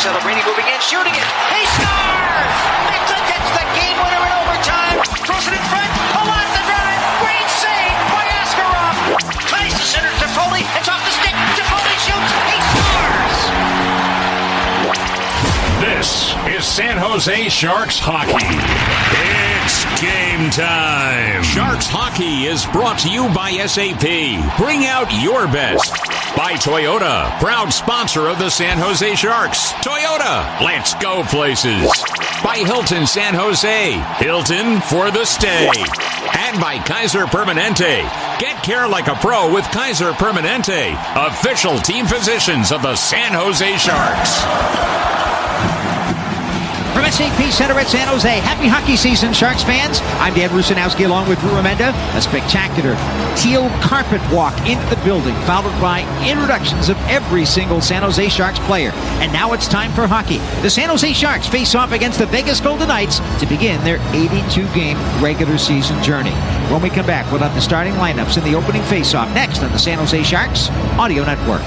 Celebrini moving in, shooting it. He scores! Mixon gets the game winner in overtime. Throws it in front. Along the drive. Great save by Askarov. Ties the center to Foley. It's off the stick. Foley shoots. He scores! This is San Jose Sharks hockey. It's game time. Sharks hockey is brought to you by SAP. Bring out your best. By Toyota, proud sponsor of the San Jose Sharks. Toyota, let's go places. By Hilton San Jose, Hilton for the stay. And by Kaiser Permanente. Get care like a pro with Kaiser Permanente, official team physicians of the San Jose Sharks. From SAP Center at San Jose, happy hockey season, Sharks fans. I'm Dan Rusanowski along with Drew Amenda. A spectacular teal carpet walk into the building, followed by introductions of every single San Jose Sharks player. And now it's time for hockey. The San Jose Sharks face off against the Vegas Golden Knights to begin their 82-game regular season journey. When we come back, we'll have the starting lineups in the opening face-off next on the San Jose Sharks Audio Network.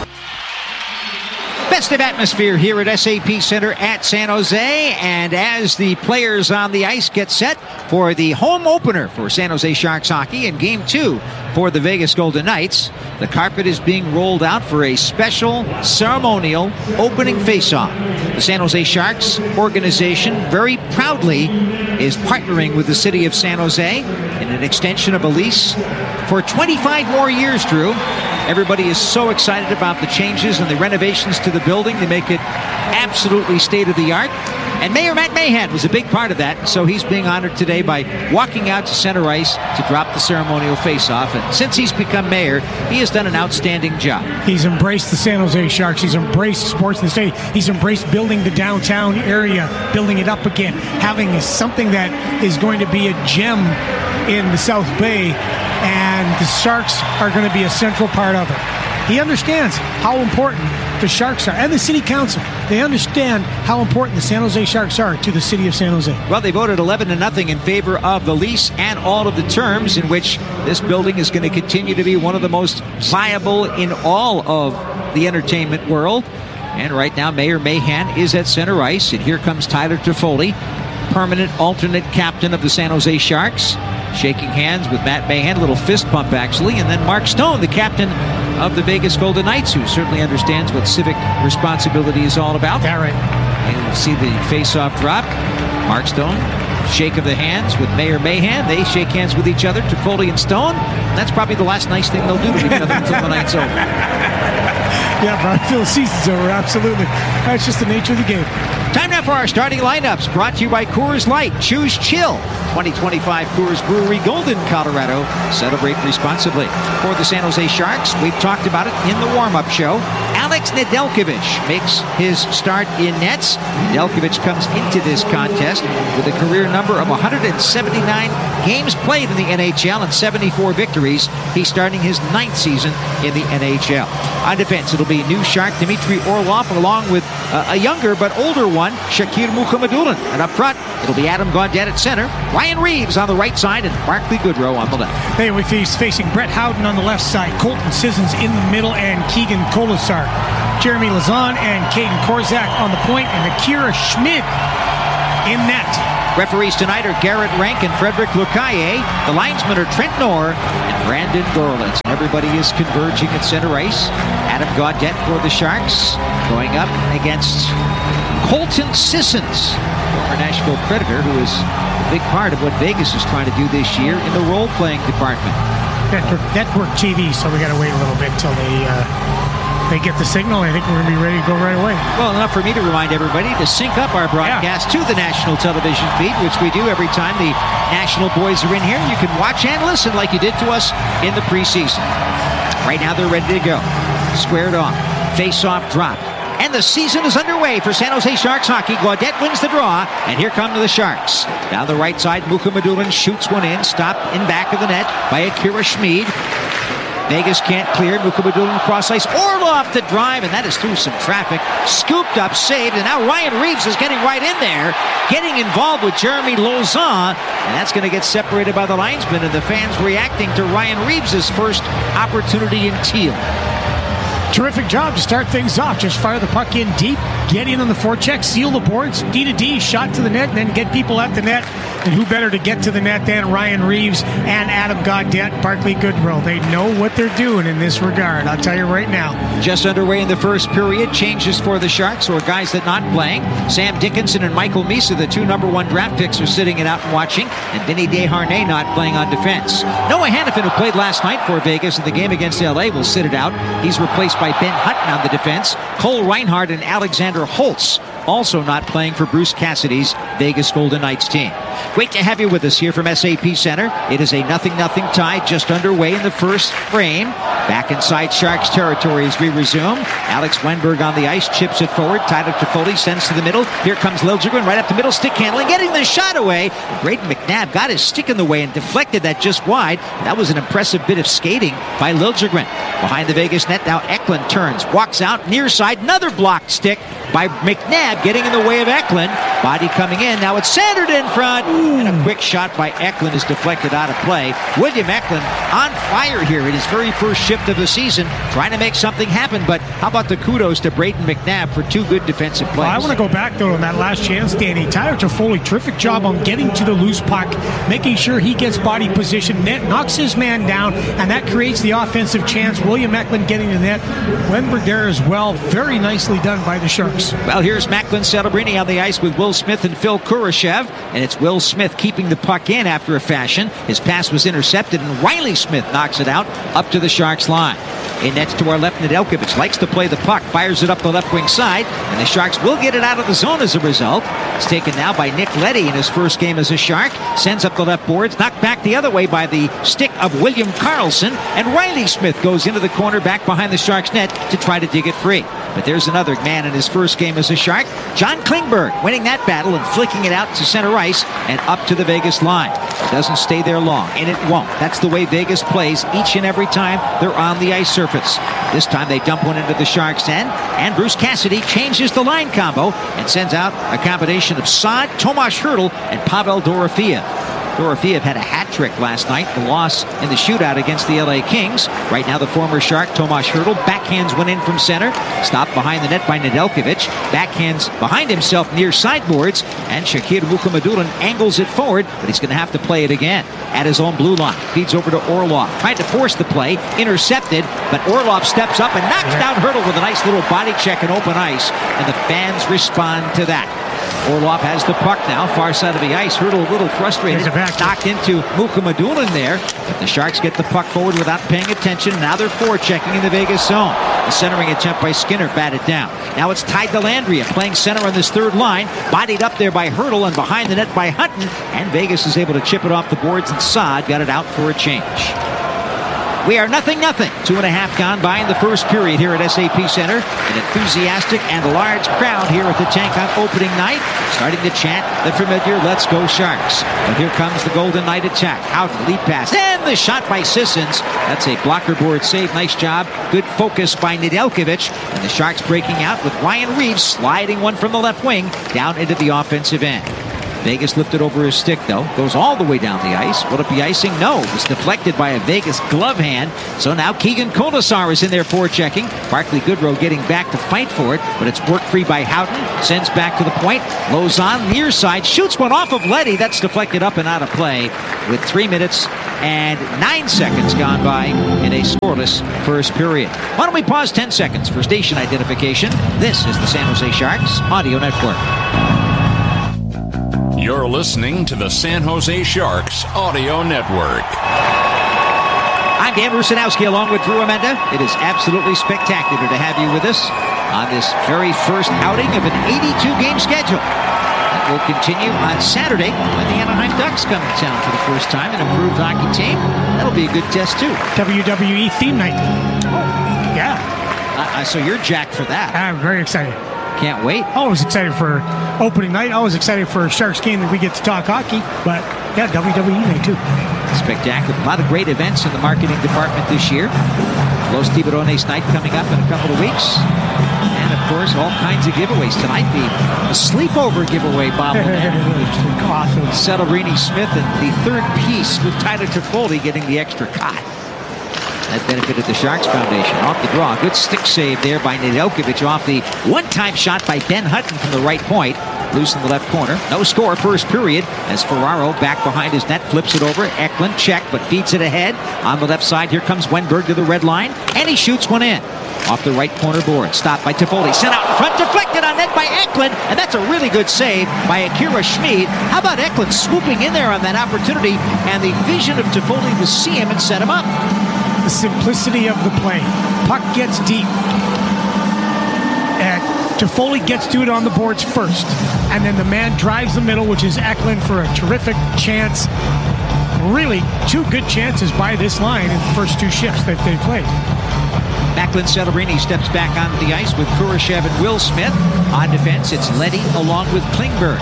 Festive atmosphere here at SAP Center at San Jose, and as the players on the ice get set for the home opener for San Jose Sharks hockey in Game 2 for the Vegas Golden Knights, the carpet is being rolled out for a special ceremonial opening face-off. The San Jose Sharks organization very proudly is partnering with the city of San Jose in an extension of a lease for 25 more years, Drew. Everybody is so excited about the changes and the renovations to the building. They make it absolutely state-of-the-art. And Mayor Matt Mahan was a big part of that, so he's being honored today by walking out to center ice to drop the ceremonial face-off. And since he's become mayor, he has done an outstanding job. He's embraced the San Jose Sharks. He's embraced sports in the state. He's embraced building the downtown area, building it up again, having something that is going to be a gem in the South Bay, and the Sharks are going to be a central part of it. He understands how important the Sharks are, and the city council. They understand how important the San Jose Sharks are to the city of San Jose. Well, they voted 11-0 in favor of the lease and all of the terms in which this building is going to continue to be one of the most viable in all of the entertainment world. And right now, Mayor Mahan is at center ice, and here comes Tyler Toffoli, permanent alternate captain of the San Jose Sharks, shaking hands with Matt Mahan, a little fist pump actually, and then Mark Stone, the captain of the Vegas Golden Knights, who certainly understands what civic responsibility is all about. Yeah, right. And we'll see the face-off drop. Mark Stone, shake of the hands with Mayor Mahan. They shake hands with each other, Toffoli and Stone. And that's probably the last nice thing they'll do to each other until the night's over. Yeah, but until the season's over, absolutely. That's just the nature of the game. Time now for our starting lineups, brought to you by Coors Light. Choose chill. 2025 Coors Brewery, Golden, Colorado. Celebrate responsibly. For the San Jose Sharks, we've talked about it in the warm-up show. Alex Nedeljkovic makes his start in nets. Nedeljkovic comes into this contest with a career number of 179 games played in the NHL and 74 victories. He's starting his 9th season in the NHL. On defense, it'll be new Shark Dmitry Orlov along with a younger but older one, Shakir Mukhamadullin. And up front, it'll be Adam Gaudette at center, Ryan Reeves on the right side, and Barclay Goodrow on the left. They will be facing Brett Howden on the left side, Colton Sissons in the middle, and Keegan Colasar. Jeremy Lazan and Caden Korzak on the point, and Akira Schmid in net. Referees tonight are Garrett Rank and Frederick Lucaille. The linesmen are Trent Knorr and Brandon Gorlitz. Everybody is converging at center ice. Adam Gaudette for the Sharks going up against Colton Sissons, former Nashville Predator, who is a big part of what Vegas is trying to do this year in the role-playing department. Network TV, so we got to wait a little bit till they get the signal. I think we're going to be ready to go right away. Well, enough for me to remind everybody to sync up our broadcast to the national television feed, which we do every time the national boys are in here. You can watch and listen like you did to us in the preseason. Right now, they're ready to go. Squared off. Face-off drop. And the season is underway for San Jose Sharks hockey. Gaudette wins the draw, and here come the Sharks. Down the right side, Mukhamadullin shoots one in, stopped in back of the net by Akira Schmid. Vegas can't clear. Mukhamadullin cross ice. Orlov to drive, and that is through some traffic. Scooped up, saved, and now Ryan Reeves is getting right in there, getting involved with Jeremy Lauzon, and that's going to get separated by the linesman, and the fans reacting to Ryan Reeves' first opportunity in teal. Terrific job to start things off. Just fire the puck in deep. get in on the forecheck, seal the boards, D-to-D, shot to the net, and then get people at the net. And who better to get to the net than Ryan Reeves and Adam Gaudette, Barclay Goodrow. They know what they're doing in this regard, I'll tell you right now. Just underway in the first period. Changes for the Sharks, or guys that not playing. Sam Dickinson and Michael Misa, the 2 number 1 draft picks, are sitting it out and watching. And Vinny Desharnais not playing on defense. Noah Hannafin, who played last night for Vegas in the game against LA, will sit it out. He's replaced by Ben Hutton on the defense. Cole Reinhardt and Alexander Holtz also not playing for Bruce Cassidy's Vegas Golden Knights team. Great to have you with us here from SAP Center. It is a 0-0 tie just underway in the first frame. Back inside Sharks territory as we resume. Alex Wenberg on the ice, chips it forward. Tyler Toffoli sends to the middle. Here comes Liljegren right up the middle, stick handling, getting the shot away. Braden McNabb got his stick in the way and deflected that just wide. That was an impressive bit of skating by Liljegren. Behind the Vegas net now, Eklund turns, walks out near side, another blocked stick by McNabb getting in the way of Eklund. Body coming in. Now it's centered in front. And a quick shot by Eklund is deflected out of play. William Eklund on fire here in his very first shift of the season, trying to make something happen. But how about the kudos to Braden McNabb for 2 good defensive plays? Well, I want to go back, though, on that last chance, Danny. Tyler Toffoli, terrific job on getting to the loose puck, making sure he gets body position, net, knocks his man down, and that creates the offensive chance. William Eklund getting the net. Wenberg there as well. Very nicely done by the Sharks. Well, here's Macklin Celebrini on the ice with Will Smith and Phil Kurashev, and it's Will Smith keeping the puck in after a fashion. His pass was intercepted, and Riley Smith knocks it out up to the Sharks line. In nets to our left, Nedeljkovic likes to play the puck, fires it up the left wing side, and the Sharks will get it out of the zone as a result. It's taken now by Nick Leddy in his first game as a Shark. Sends up the left boards, knocked back the other way by the stick of William Karlsson, and Riley Smith goes into the corner back behind the Sharks net to try to dig it free. But there's another man in his first game as a Shark, John Klingberg, winning that battle and flicking it out to center ice and up to the Vegas line. It doesn't stay there long, and it won't. That's the way Vegas plays each and every time they're on the ice surface. This time they dump one into the Sharks' end, and Bruce Cassidy changes the line combo and sends out a combination of Saad, Tomas Hertl, and Pavel Dorofeev. Dorofeev had a hat trick last night, the loss in the shootout against the LA Kings. Right now the former Shark, Tomas Hertl, backhands one in from center, stopped behind the net by Nedeljkovic, backhands behind himself near sideboards, and Shakir Mukhamadullin angles it forward, but he's going to have to play it again at his own blue line. Feeds over to Orlov, tried to force the play, intercepted, but Orlov steps up and knocks down Hertl with a nice little body check and open ice, and the fans respond to that. Orlov has the puck now, far side of the ice. Hertl a little frustrated, knocked into Mukhamadullin there, but the Sharks get the puck forward without paying attention. Now they're forechecking in the Vegas zone. The centering attempt by Skinner batted down. Now it's Ty Dellandrea playing center on this third line, bodied up there by Hertl and behind the net by Hutton, and Vegas is able to chip it off the boards, and Saad got it out for a change. We are 0-0. 2.5 gone by in the first period here at SAP Center. An enthusiastic and large crowd here at the tank on opening night, starting to chant the familiar "Let's go Sharks." But here comes the Golden Knight attack. Howden, lead pass, and the shot by Sissons. That's a blocker board save. Nice job. Good focus by Nedeljkovic. And the Sharks breaking out with Ryan Reeves sliding one from the left wing down into the offensive end. Vegas lifted over his stick, though. Goes all the way down the ice. Will it be icing? No. It was deflected by a Vegas glove hand. So now Keegan Kolesar is in there forechecking. Barclay Goodrow getting back to fight for it, but it's worked free by Houghton. Sends back to the point. Lauzon near side. Shoots one off of Leddy. That's deflected up and out of play with 3 minutes and 9 seconds gone by in a scoreless first period. Why don't we pause 10 seconds for station identification? This is the San Jose Sharks Audio Network. You're listening to the San Jose Sharks Audio Network. I'm Dan Rusanowski along with Drew Amenda. It is absolutely spectacular to have you with us on this very first outing of an 82-game schedule. That will continue on Saturday when the Anaheim Ducks come to town for the first time, an improved hockey team. That'll be a good test, too. WWE theme night. Oh. Yeah. So you're jacked for that. I'm very excited. Can't wait. Always excited for opening night. Always excited for a Sharks game that we get to talk hockey. But, yeah, WWE night, too. Spectacular. A lot of great events in the marketing department this year. Los Tiburones night coming up in a couple of weeks. And, of course, all kinds of giveaways. Tonight, a sleepover giveaway bobblehead. Awesome. Celebrini Smith and the third piece with Tyler Toffoli getting the extra cot. That benefited the Sharks Foundation. Off the draw. Good stick save there by Nedeljkovic off the one-time shot by Ben Hutton from the right point. Loose in the left corner. No score first period as Ferraro back behind his net flips it over. Eklund check but feeds it ahead. On the left side here comes Wenberg to the red line and he shoots one in. Off the right corner board. Stopped by Toffoli. Sent out in front. Deflected on net by Eklund. And that's a really good save by Akira Schmid. How about Eklund swooping in there on that opportunity and the vision of Toffoli to see him and set him up. The simplicity of the play. Puck gets deep. And Toffoli gets to it on the boards first. And then the man drives the middle, which is Eklund, for a terrific chance. Really, two good chances by this line in the first two shifts that they played. Macklin Celebrini steps back onto the ice with Kurashev and Will Smith. On defense, it's Leddy along with Klingberg.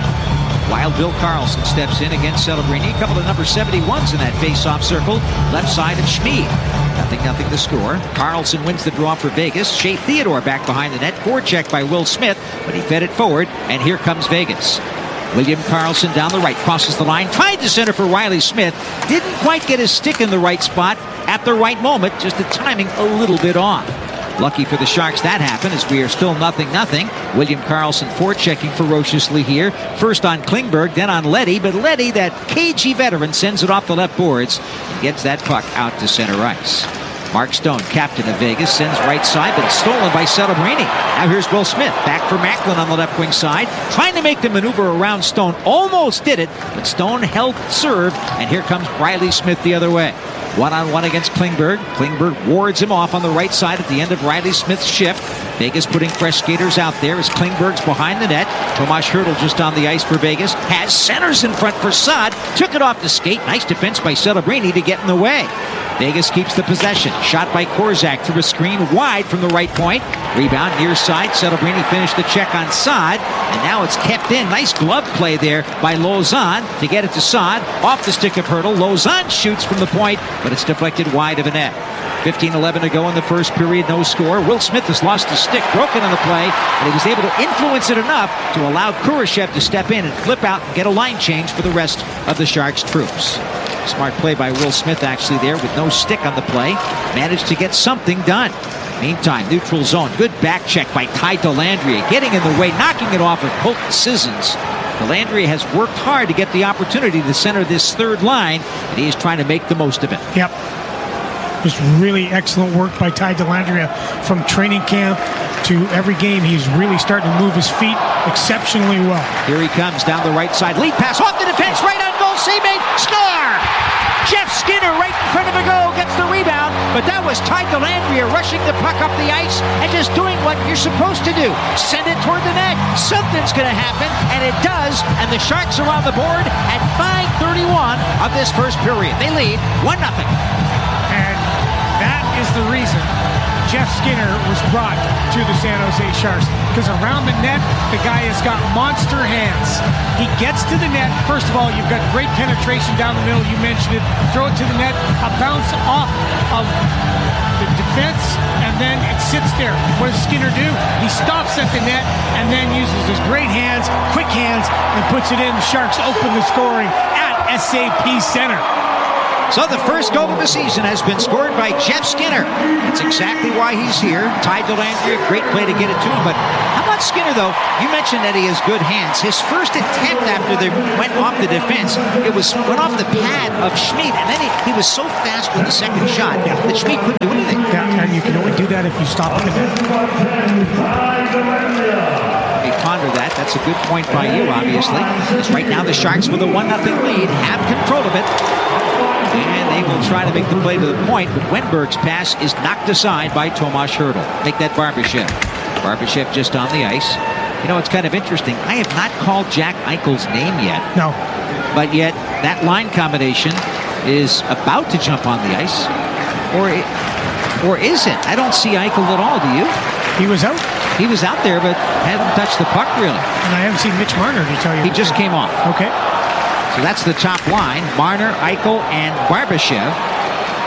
While Bill Carlson steps in against Celebrini. A couple of number 71s in that face-off circle. Left side of Schmid. 0-0 the score. Carlson wins the draw for Vegas. Shea Theodore back behind the net. Forecheck by Will Smith, but he fed it forward, and here comes Vegas. William Carlson down the right, crosses the line, tried to center for Riley Smith. Didn't quite get his stick in the right spot at the right moment, just the timing a little bit off. Lucky for the Sharks that happened as we are still 0-0. William Carlson forechecking ferociously here. First on Klingberg, then on Leddy, but Leddy, that cagey veteran, sends it off the left boards and gets that puck out to center ice. Mark Stone, captain of Vegas, sends right side, but it's stolen by Celebrini. Now here's Will Smith, back for Macklin on the left wing side, trying to make the maneuver around Stone. Almost did it, but Stone held serve, and here comes Riley Smith the other way. One-on-one against Klingberg. Klingberg wards him off on the right side at the end of Riley Smith's shift. Vegas putting fresh skaters out there as Klingberg's behind the net. Tomas Hertl just on the ice for Vegas. Has centers in front for Saad. Took it off the skate. Nice defense by Celebrini to get in the way. Vegas keeps the possession. Shot by Korczak through a screen wide from the right point. Rebound near side. Celebrini finished the check on Saad. And now it's kept in. Nice glove play there by Lauzon to get it to Saad. Off the stick of Hertl. Lauzon shoots from the point, but it's deflected wide of the net. 15-11 to go in the first period. No score. Will Smith has lost his stick. Broken on the play. And he was able to influence it enough to allow Kurashev to step in and flip out and get a line change for the rest of the Sharks troops. Smart play by Will Smith actually there with no stick on the play. Managed to get something done. Meantime, neutral zone. Good back check by Ty Dellandrea. Getting in the way, knocking it off of Colton Sissons. Dellandrea has worked hard to get the opportunity to center this third line, and he is trying to make the most of it. Yep. Just really excellent work by Ty Dellandrea from training camp to every game. He's really starting to move his feet exceptionally well. Here he comes down the right side. Lead pass off the defense, right on goal. Save made. Score! Jeff Skinner right in front of the goal gets the rebound, but that was Ty Dellandrea rushing the puck up the ice and just doing what you're supposed to do. Send it toward the net. Something's going to happen, and it does, and the Sharks are on the board at 5:31 of this first period. They lead 1-0. And that is the reason Jeff Skinner was brought to the San Jose Sharks, because around the net, the guy has got monster hands. He gets to the net. First of all, you've got great penetration down the middle. You mentioned it. Throw it to the net, a bounce off of the defense, and then it sits there. What does Skinner do? He stops at the net and then uses his great hands, quick hands, and puts it in. The Sharks open the scoring at SAP Center. So the first goal of the season has been scored by Jeff Skinner. That's exactly why he's here. Ty Dellandrea, great play to get it to him. But how about Skinner, though? You mentioned that he has good hands. His first attempt after they went off the defense, went off the pad of Schmid. And then he was so fast with the second shot that Schmid couldn't do anything. Yeah, and you can only do that if you stop at the net. Ponder that. That's a good point by you, obviously. Because right now the Sharks with a 1-0 lead have control of it. And they will try to make the play to the point, but Wenberg's pass is knocked aside by Tomas Hertl. Make that Barbashev. Barbashev just on the ice. You know, it's kind of interesting. I have not called Jack Eichel's name yet. No. But yet, that line combination is about to jump on the ice. Or isn't. I don't see Eichel at all, do you? He was out. He was out there, but hadn't touched the puck, really. And I haven't seen Mitch Marner, to tell you. He just came off. Okay. So that's the top line. Marner, Eichel, and Barbashev.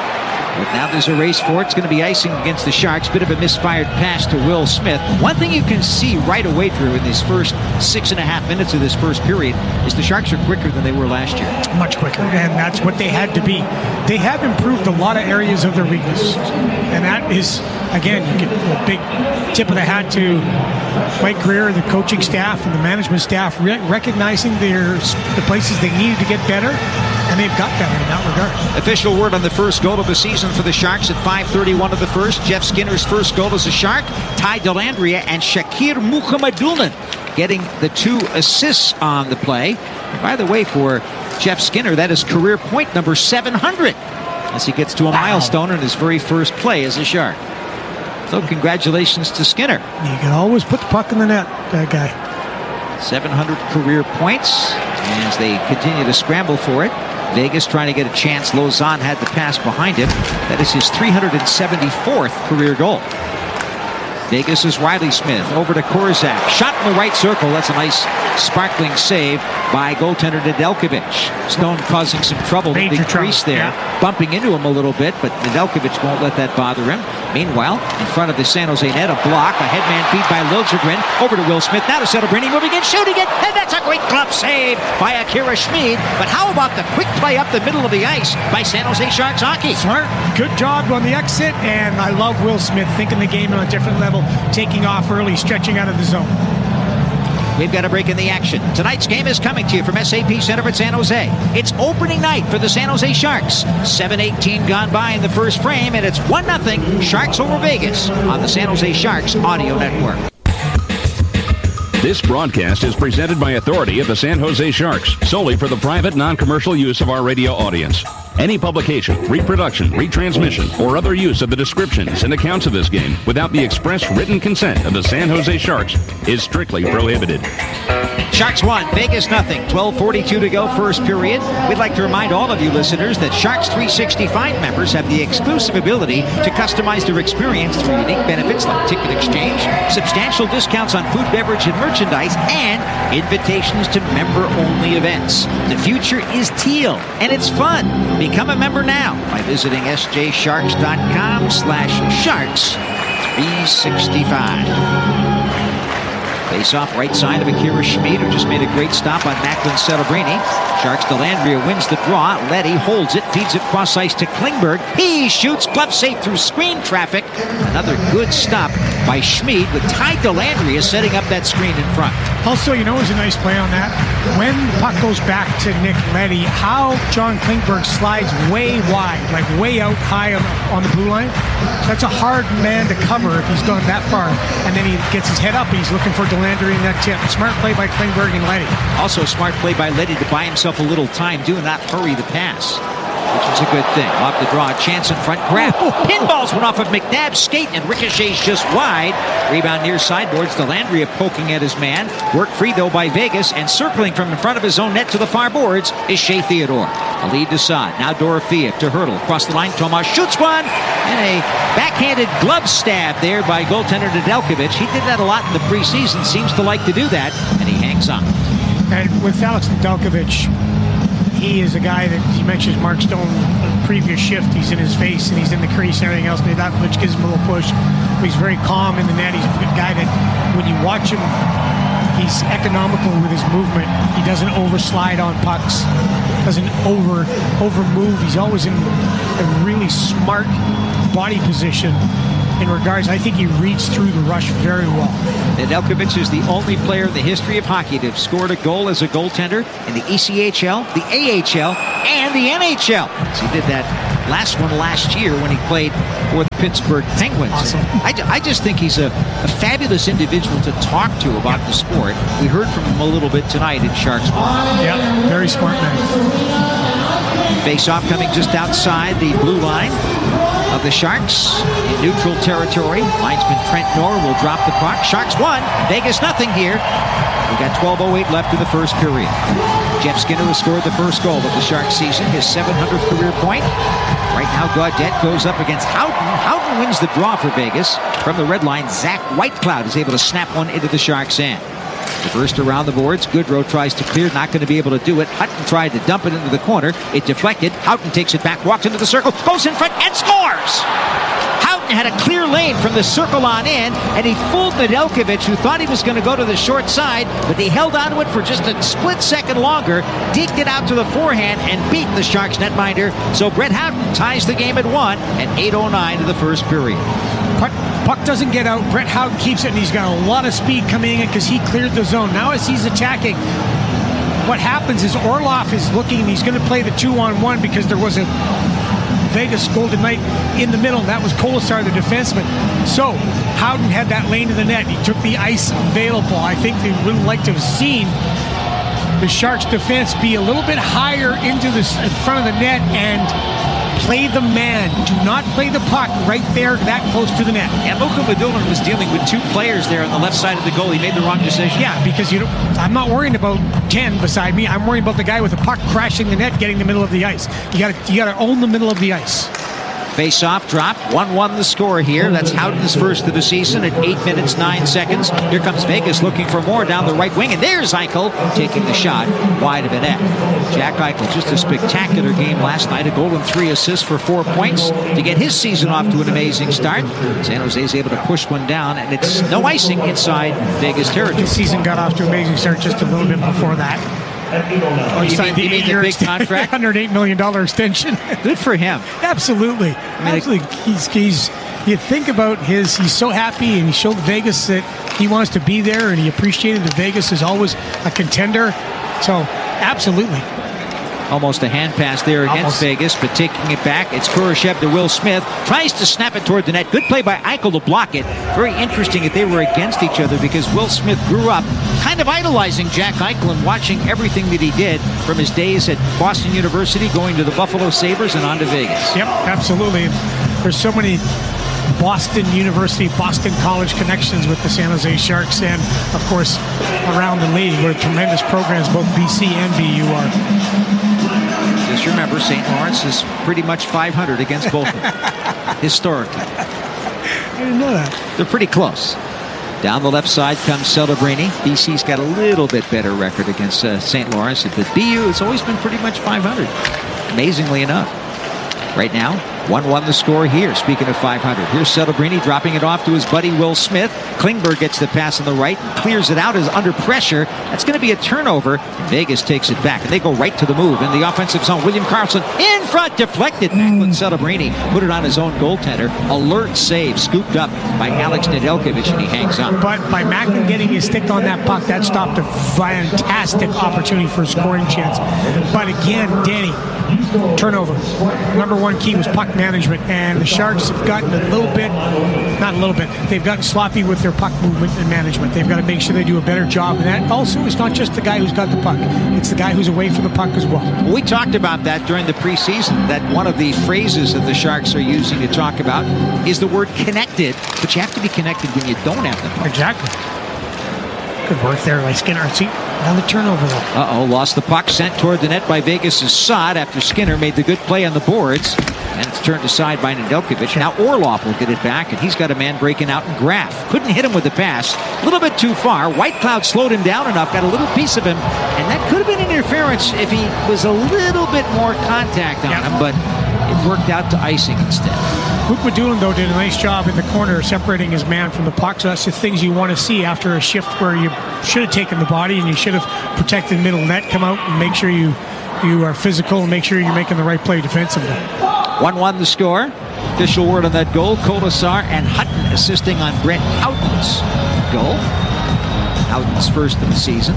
But now there's a race for it. It's going to be icing against the Sharks. Bit of a misfired pass to Will Smith. One thing you can see right away, Drew, in these first 6.5 minutes of this first period is the Sharks are quicker than they were last year. Much quicker, and that's what they had to be. They have improved a lot of areas of their weakness, and that is, again, you get a big tip of the hat to Mike Greer, the coaching staff, and the management staff recognizing the places they needed to get better, and they've got better in that regard. Official word on the first goal of the season for the Sharks at 5:31 of the first. Jeff Skinner's first goal as a Shark. Ty Dellandrea and Shakir Mukhamadullin getting the 2 assists on the play. By the way, for Jeff Skinner, that is career point number 700 as he gets to a milestone in his very first play as a Shark. So congratulations to Skinner. You can always put the puck in the net, that guy. 700 career points as they continue to scramble for it. Vegas trying to get a chance. Lauzon had the pass behind him. That is his 374th career goal. Vegas is Riley Smith over to Korzak. Shot in the right circle. That's a nice sparkling save by goaltender Nedeljkovic. Stone causing some trouble in the crease there. Bumping into him a little bit, but Nedeljkovic won't let that bother him. Meanwhile, in front of the San Jose net, a block, a headman feed by Liljegren. Over to Will Smith. Now to Celebrini, moving in, shooting it, and that's a great glove save by Akira Schmid. But how about the quick play up the middle of the ice by San Jose Sharks hockey? Smart. Good job on the exit, and I love Will Smith thinking the game on a different level, taking off early, stretching out of the zone. We've got a break in the action. Tonight's game is coming to you from SAP Center at San Jose. It's opening night for the San Jose Sharks. 7:18 gone by in the first frame, and it's 1-0 Sharks over Vegas on the San Jose Sharks Audio Network. This broadcast is presented by authority of the San Jose Sharks, solely for the private, non-commercial use of our radio audience. Any publication, reproduction, retransmission, or other use of the descriptions and accounts of this game without the express written consent of the San Jose Sharks is strictly prohibited. Sharks 1, Vegas nothing. 12:42 to go, first period. We'd like to remind all of you listeners that Sharks 365 members have the exclusive ability to customize their experience through unique benefits like ticket exchange, substantial discounts on food, beverage, and merchandise, and invitations to member-only events. The future is teal, and it's fun. Become a member now by visiting sjsharks.com/sharks365. Face off right side of Akira Schmid, who just made a great stop on Macklin Celebrini. Sharks Dellandrea wins the draw. Letty holds it, feeds it cross ice to Klingberg. He shoots, glove safe through screen traffic. Another good stop by Schmid with Ty Dellandrea setting up that screen in front. Also, you know, it was a nice play on that. When the puck goes back to Nick Letty, how John Klingberg slides way wide, like way out high on the blue line. That's a hard man to cover if he's gone that far. And then he gets his head up and he's looking for Dellandrea in that tip. Smart play by Klingberg and Letty. Also a smart play by Letty to buy himself a little time, do not hurry the pass, which is a good thing. Off the draw, chance in front, grab. Pinballs went off of McNabb's skate and ricochets just wide. Rebound near sideboards. Dellandrea poking at his man. Work free though by Vegas, and circling from in front of his own net to the far boards is Shea Theodore. A lead to Saad. Now Dorofeev to Hurdle. Across the line, Tomas shoots one, and a backhanded glove stab there by goaltender Nedeljkovic. He did that a lot in the preseason. Seems to like to do that, and he hangs on. And with Alex Nedeljkovic, he is a guy that he mentions Mark Stone previous shift. He's in his face and he's in the crease and everything else. Nedeljkovic gives him a little push. But he's very calm in the net. He's a guy that when you watch him, he's economical with his movement. He doesn't overslide on pucks. Doesn't over move. He's always in a really smart body position. In regards, I think he reads through the rush very well. Nedeljkovic is the only player in the history of hockey to have scored a goal as a goaltender in the ECHL, the AHL, and the NHL. So he did that last one last year when he played for the Pittsburgh Penguins. Awesome. I just think he's a fabulous individual to talk to about the sport. We heard from him a little bit tonight in Sharks World. Yeah, very smart man. Face-off coming just outside the blue line of the Sharks in neutral territory. Linesman Trent Knorr will drop the puck. Sharks 1, Vegas nothing here. We got 12:08 left in the first period. Jeff Skinner has scored the first goal of the Sharks season, his 700th career point. Right now, Gaudette goes up against Houghton. Houghton wins the draw for Vegas. From the red line, Zach Whitecloud is able to snap one into the Sharks' end. Reversed around the boards. Goodrow tries to clear, not going to be able to do it. Hutton tried to dump it into the corner. It deflected. Houghton takes it back, walks into the circle, goes in front, and scores! Houghton had a clear lane from the circle on in, and he fooled Nedeljkovic, who thought he was going to go to the short side, but he held onto it for just a split second longer, deked it out to the forehand, and beat the Sharks netminder. So Brett Houghton ties the game at 1 at 8:09 of the first period. Puck doesn't get out. Brett Houghton keeps it, and he's got a lot of speed coming in because he cleared the zone. Now as he's attacking, what happens is Orlov is looking, and he's going to play the 2-on-1 because there was a Vegas Golden Knight in the middle. That was Kolesar, the defenseman. So Houghton had that lane to the net. He took the ice available. I think they would like to have seen the Sharks defense be a little bit higher into the in front of the net and play the man. Do not play the puck right there that close to the net. And Luka Madulin was dealing with 2 players there on the left side of the goal. He made the wrong decision. Yeah, because I'm not worrying about 10 beside me. I'm worrying about the guy with the puck crashing the net, getting the middle of the ice. You got to own the middle of the ice. Face-off drop, 1-1 the score here. That's Houghton's first of the season at 8 minutes, 9 seconds. Here comes Vegas looking for more down the right wing, and there's Eichel taking the shot wide of the net. Jack Eichel, just a spectacular game last night. A goal and 3 assists for 4 points to get his season off to an amazing start. San Jose is able to push one down, and it's no icing inside Vegas territory. His season got off to an amazing start just a little bit before that. Oh, you mean the big contract? $108 million extension. Good for him. Absolutely. Absolutely. He's you think about he's so happy, and he showed Vegas that he wants to be there, and he appreciated that Vegas is always a contender. So, absolutely. Almost a hand pass there against Vegas, but taking it back, it's Kurashev to Will Smith. Tries to snap it toward the net. Good play by Eichel to block it. Very interesting that they were against each other because Will Smith grew up kind of idolizing Jack Eichel and watching everything that he did from his days at Boston University, going to the Buffalo Sabres and on to Vegas. Yep, absolutely. There's so many Boston University, Boston College connections with the San Jose Sharks, and of course around the league where tremendous programs both BC and BU are. Just remember, St. Lawrence is pretty much 500 against both of them, historically. I didn't know that. They're pretty close. Down the left side comes Celebrini. BC's got a little bit better record against St. Lawrence, but BU has always been pretty much 500, amazingly enough. Right now, 1-1 the score here. Speaking of 500, here's Celebrini dropping it off to his buddy Will Smith. Klingberg gets the pass on the right and clears it out as under pressure. That's going to be a turnover. Vegas takes it back, and they go right to the move in the offensive zone. William Karlsson in front, deflected. Macklin Celebrini put it on his own goaltender. Alert save, scooped up by Alex Nedeljkovic, and he hangs on. But by Macklin getting his stick on that puck, that stopped a fantastic opportunity for a scoring chance. But again, Danny, turnover. Number one key was puck management, and the Sharks have gotten they've gotten sloppy with their puck movement and management. They've got to make sure they do a better job, and that also is not just the guy who's got the puck, it's the guy who's away from the puck as well. We talked about that during the preseason, that one of the phrases that the Sharks are using to talk about is the word connected, but you have to be connected when you don't have the puck. Exactly. Good work there by Skinner. See, another turnover though. Uh-oh, lost the puck, sent toward the net by Vegas' Saad after Skinner made the good play on the boards. And it's turned aside by Nedeljkovic. Now Orlov will get it back, and he's got a man breaking out in Graf. Couldn't hit him with the pass. A little bit too far. Whitecloud slowed him down enough, got a little piece of him, and that could have been interference if he was a little bit more contact on him, but it worked out to icing instead. Luke Madulin, though, did a nice job in the corner separating his man from the puck. So that's the things you want to see after a shift where you should have taken the body and you should have protected the middle net. Come out and make sure you are physical and make sure you're making the right play defensively. 1-1 the score. Official word on that goal. Kolesar and Hutton assisting on Brett Houghton's goal. Houghton's first of the season.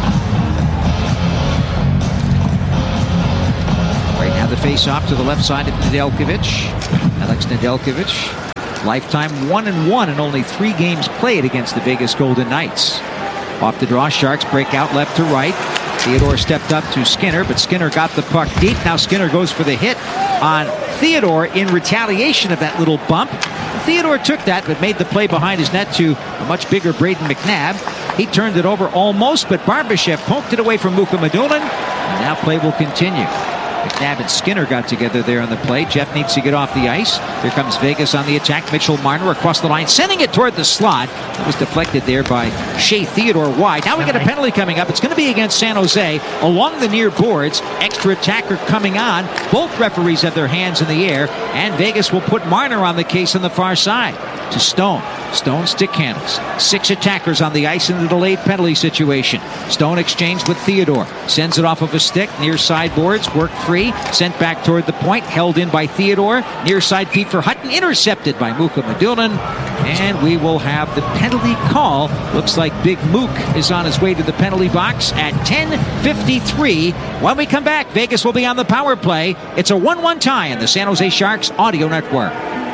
Right now the face-off to the left side of Nedeljkovic. Alex Nedeljkovic. Lifetime 1-1 in only 3 games played against the Vegas Golden Knights. Off the draw, Sharks break out left to right. Theodore stepped up to Skinner, but Skinner got the puck deep. Now Skinner goes for the hit on Theodore in retaliation of that little bump. Theodore took that, but made the play behind his net to a much bigger Braden McNabb. He turned it over almost, but Barbashev poked it away from Luka Madulin. And now play will continue. McNabb and Skinner got together there on the play. Jeff needs to get off the ice. Here comes Vegas on the attack. Mitchell Marner across the line, sending it toward the slot. It was deflected there by Shea Theodore wide. Now we get a penalty coming up. It's going to be against San Jose along the near boards. Extra attacker coming on. Both referees have their hands in the air, and Vegas will put Marner on the case on the far side. To Stone. Stone stick handles. 6 attackers on the ice in the delayed penalty situation. Stone exchanged with Theodore. Sends it off of a stick. Near sideboards. Work free. Sent back toward the point. Held in by Theodore. Near side feed for Hutton. Intercepted by Mukhamadullin. And we will have the penalty call. Looks like Big Mook is on his way to the penalty box at 10:53. When we come back, Vegas will be on the power play. It's a 1-1 tie in the San Jose Sharks Audio Network.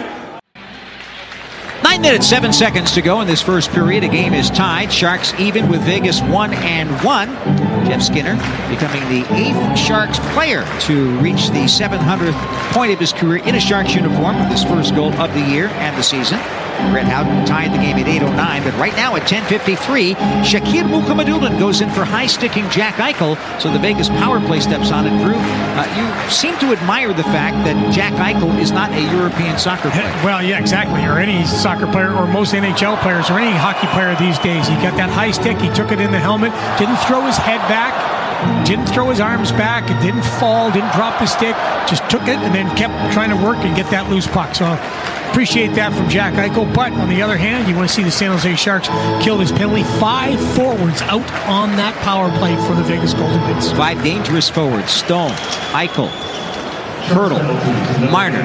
9 minutes, 7 seconds to go in this first period. The game is tied. Sharks even with Vegas 1-1. Jeff Skinner becoming the 8th Sharks player to reach the 700th point of his career in a Sharks uniform with his first goal of the year and the season. Brett Howden tied the game at 8:09, but right now at 10:53, Shakir Mukhamadullin goes in for high-sticking Jack Eichel, so the Vegas power play steps on it. Drew, you seem to admire the fact that Jack Eichel is not a European soccer player. Well, yeah, exactly. Or any soccer player, or most NHL players, or any hockey player these days. He got that high stick, he took it in the helmet, didn't throw his head back, didn't throw his arms back, it didn't fall, didn't drop his stick, just took it and then kept trying to work and get that loose puck. So appreciate that from Jack Eichel. But on the other hand, you want to see the San Jose Sharks kill this penalty. 5 forwards out on that power play for the Vegas Golden Knights. 5 dangerous forwards. Stone, Eichel, Hurdle, Marner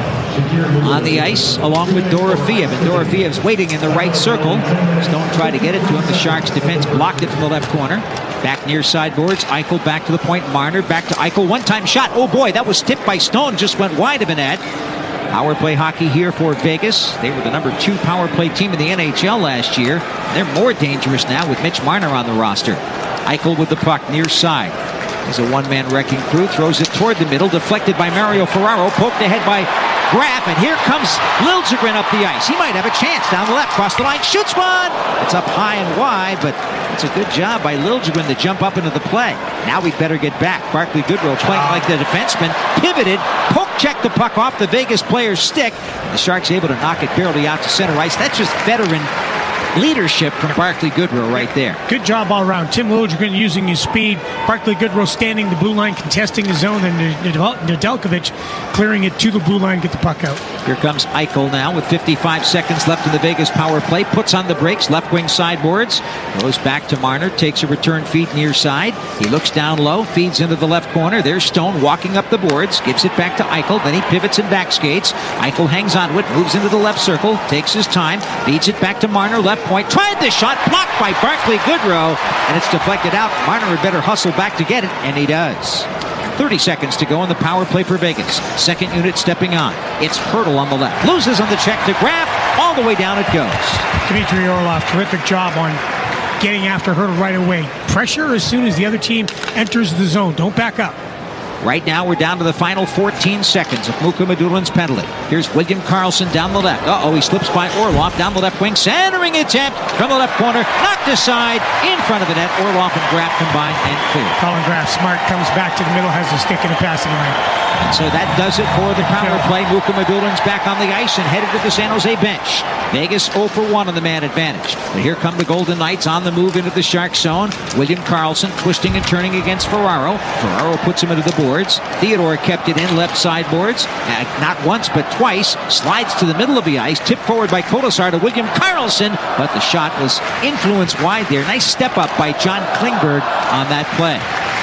on the ice along with Dorofeev. And Dorofiev's waiting in the right circle. Stone tried to get it to him. The Sharks defense blocked it from the left corner. Back near sideboards. Eichel back to the point. Marner back to Eichel. One-time shot. Oh boy, that was tipped by Stone. Just went wide of an net. Power play hockey here for Vegas. They were the number 2 power play team in the NHL last year. They're more dangerous now with Mitch Marner on the roster. Eichel with the puck near side. As a one-man wrecking crew, throws it toward the middle, deflected by Mario Ferraro, poked ahead by Graf, and here comes Liljegren up the ice. He might have a chance down the left, cross the line, shoots one! It's up high and wide, but it's a good job by Liljegren to jump up into the play. Now we'd better get back. Barclay Goodrow playing like the defenseman, pivoted, poke-checked the puck off the Vegas player's stick, and the Sharks able to knock it barely out to center ice. That's just veteran leadership from Barclay Goodrow right there. Good job all around. Tim Liljegren using his speed. Barclay Goodrow standing the blue line, contesting the zone, and Nedeljkovic clearing it to the blue line, get the puck out. Here comes Eichel now with 55 seconds left in the Vegas power play. Puts on the brakes, left wing sideboards. Goes back to Marner, takes a return feed near side. He looks down low, feeds into the left corner. There's Stone walking up the boards, gives it back to Eichel. Then he pivots and back skates. Eichel hangs on to it, moves into the left circle, takes his time, feeds it back to Marner, left point. Tried the shot, blocked by Barclay Goodrow, and it's deflected out. Marner had better hustle back to get it, and he does. 30 seconds to go in the power play for Vegas. Second unit stepping on. It's Hurdle on the left. Loses on the check to Graf. All the way down it goes. Dmitry Orlov, terrific job on getting after Hurdle right away. Pressure as soon as the other team enters the zone. Don't back up. Right now, we're down to the final 14 seconds of Mukhamadullin's penalty. Here's William Karlsson down the left. He slips by Orlov down the left wing. Centering attempt from the left corner. Knocked aside in front of the net. Orlov and Graf combined and clear. Colin Graf, smart, comes back to the middle, has a stick in the passing lane. And so that does it for the power play. Mukhamadullin's back on the ice and headed to the San Jose bench. Vegas 0 for 1 on the man advantage. But here come the Golden Knights on the move into the Sharks zone. William Karlsson twisting and turning against Ferraro. Ferraro puts him into the boards. Theodore kept it in left sideboards. Not once, but twice. Slides to the middle of the ice. Tipped forward by Kotasar to William Karlsson. But the shot was influenced wide there. Nice step up by John Klingberg on that play.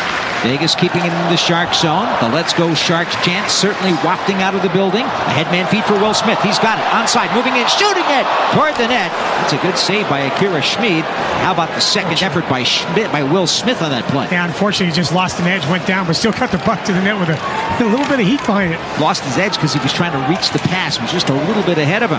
Vegas keeping it in the Sharks zone. The Let's Go Sharks chant certainly wafting out of the building. A headman feed for Will Smith. He's got it. Onside. Moving in. Shooting it toward the net. That's a good save by Akira Schmid. How about the second effort by Will Smith on that play? Yeah, unfortunately, he just lost an edge, went down, but still cut the puck to the net with a little bit of heat behind it. Lost his edge because he was trying to reach the pass. Was just a little bit ahead of him.